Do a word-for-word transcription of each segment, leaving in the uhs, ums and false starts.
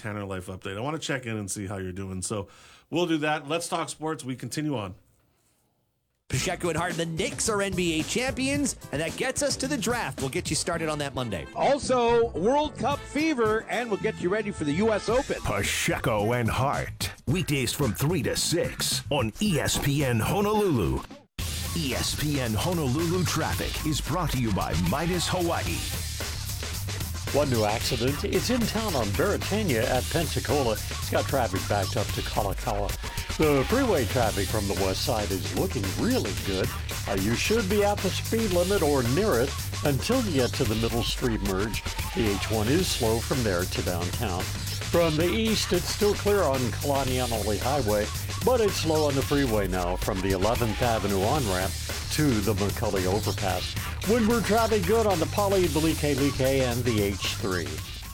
Tanner Life update. I want to check in and see how you're doing. So we'll do that. Let's talk sports. We continue on. Pacheco and Harden, the Knicks are N B A champions, and that gets us to the draft. We'll get you started on that Monday. Also, World Cup fever, and we'll get you ready for the U S Open. Pacheco and Hart, weekdays from three to six on E S P N Honolulu. E S P N Honolulu Traffic is brought to you by Midas Hawaii. One new accident is in town on Beretania at Pensacola. It's got traffic backed up to Kalakaua. The freeway traffic from the west side is looking really good. Uh, you should be at the speed limit or near it until you get to the Middle Street merge. The H one is slow from there to downtown. From the east, it's still clear on Kalanianoli Highway, but it's slow on the freeway now from the eleventh Avenue on-ramp to the McCully overpass. Windward traffic good on the Poly, Balike, Like, and the H three.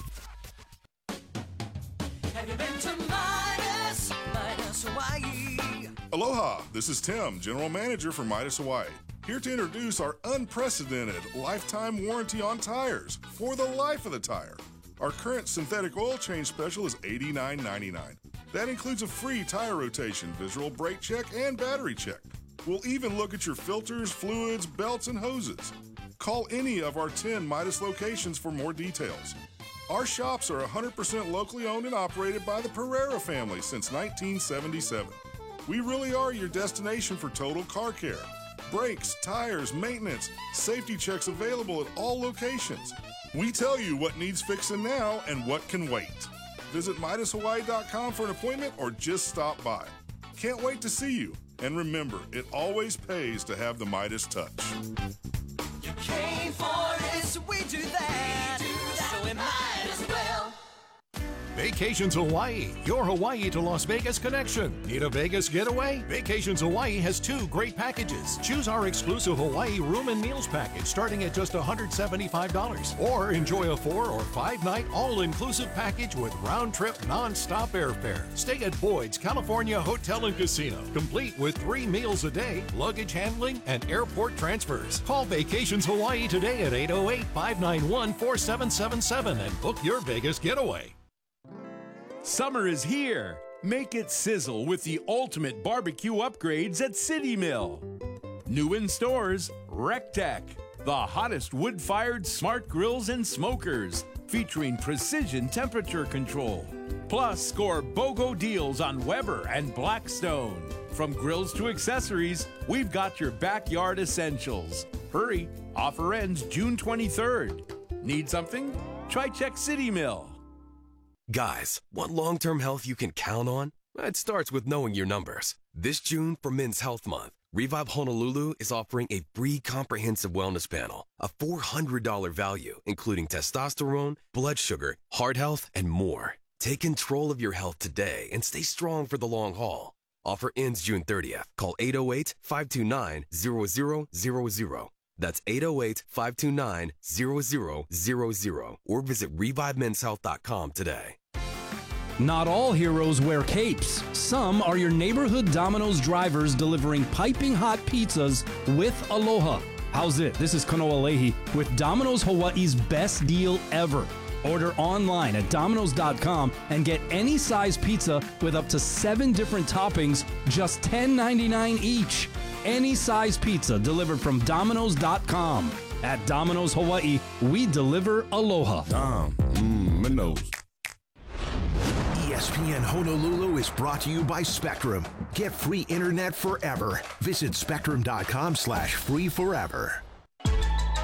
Have you been to Midas, Midas Hawaii? Aloha, this is Tim, General Manager for Midas Hawaii. Here to introduce our unprecedented lifetime warranty on tires for the life of the tire. Our current synthetic oil change special is eighty-nine ninety-nine. That includes a free tire rotation, visual brake check, and battery check. We'll even look at your filters, fluids, belts, and hoses. Call any of our ten Midas locations for more details. Our shops are one hundred percent locally owned and operated by the Pereira family since nineteen seventy-seven. We really are your destination for total car care. Brakes, tires, maintenance, safety checks available at all locations. We tell you what needs fixing now and what can wait. Visit Midas Hawaii dot com for an appointment or just stop by. Can't wait to see you. And remember, it always pays to have the Midas touch. You came for it, so we do that. We do that. So we might as well. Vacations Hawaii, your Hawaii to Las Vegas connection. Need a Vegas getaway? Vacations Hawaii has two great packages. Choose our exclusive Hawaii room and meals package starting at just one hundred seventy-five dollars. Or enjoy a four or five night all-inclusive package with round-trip non-stop airfare. Stay at Boyd's California Hotel and Casino, complete with three meals a day, luggage handling, and airport transfers. Call Vacations Hawaii today at eight oh eight, five nine one, four seven seven seven and book your Vegas getaway. Summer is here. Make it sizzle with the ultimate barbecue upgrades at City Mill. New in stores, RecTech, the hottest wood-fired smart grills and smokers, featuring precision temperature control. Plus, score BOGO deals on Weber and Blackstone. From grills to accessories, we've got your backyard essentials. Hurry, offer ends June twenty-third. Need something? Try check City Mill. Guys, want long-term health you can count on? It starts with knowing your numbers. This June, for Men's Health Month, Revive Honolulu is offering a free comprehensive wellness panel, a four hundred dollars value, including testosterone, blood sugar, heart health, and more. Take control of your health today and stay strong for the long haul. Offer ends June thirtieth. Call eight oh eight, five two nine, zero zero zero zero. That's eight oh eight, five two nine, zero zero zero zero. Or visit revive men's health dot com today. Not all heroes wear capes. Some are your neighborhood Domino's drivers delivering piping hot pizzas with Aloha. How's it? This is Kanoa Leahy with Domino's Hawaii's best deal ever. Order online at Domino's dot com and get any size pizza with up to seven different toppings, just ten ninety-nine each. Any size pizza delivered from Domino's dot com. At Domino's Hawaii, we deliver Aloha. Dom, mmm, Minos. E S P N Honolulu is brought to you by Spectrum. Get free internet forever. Visit spectrum dot com slash free forever.